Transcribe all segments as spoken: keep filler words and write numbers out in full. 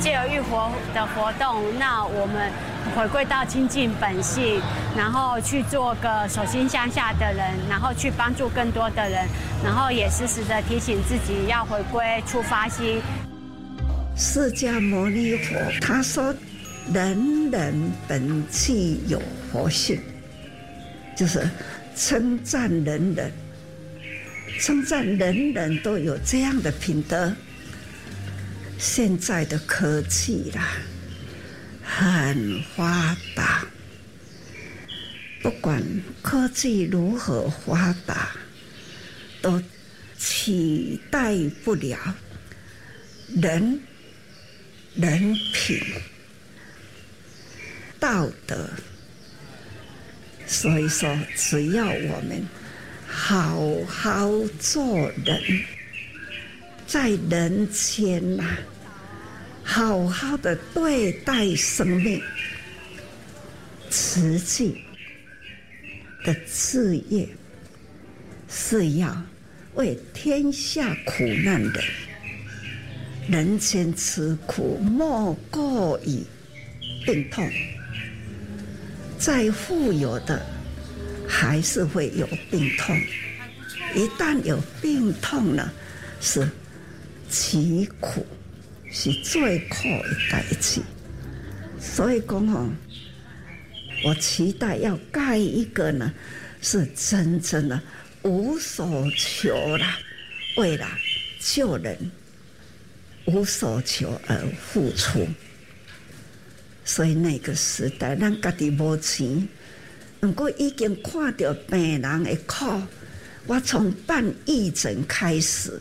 借由浴佛的活动，那我们回归到亲近本性，然后去做个手心向下的人，然后去帮助更多的人，然后也时时的提醒自己要回归出发心。 释迦牟尼佛他说，人人本具有佛性，就是称赞人人，称赞人人都有这样的品德。现在的科技啦，很发达，不管科技如何发达，都取代不了人人品、道德。所以说，只要我们好好做人，在人间呐、啊，好好的对待生命，慈济的事业是要为天下苦难人，人间吃苦莫过于病痛。再富有的还是会有病痛，一旦有病痛呢，是极苦，是最苦的代志。所以讲哦，我期待要盖一个呢，是真正的无所求啦，为了救人无所求而付出。所以那个时代，咱家己无钱，不过已经看到病人的苦。我从办义诊开始，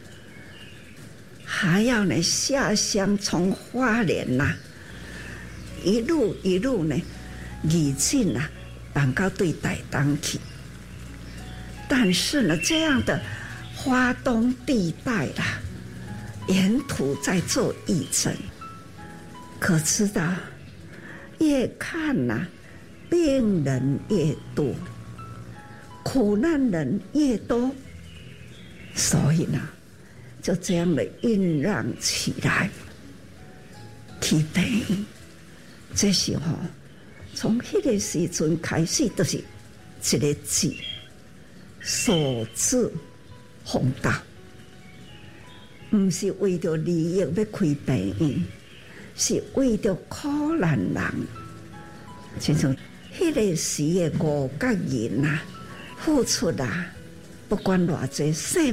还要呢下乡，从花莲呐、啊，一路一路呢，义诊啊，办到对台东去。但是呢，这样的花东地带啦，沿途在做义诊。可知道，越看呐、啊，病人越多，苦难人越多，所以呢，就这样的酝酿起来。去病，这时候从迄个时阵开始，都是一个字：守志弘道，不是为着利益要开病院。是为着苦难人，亲像迄个时的五角人啊，付出啊，不管偌济生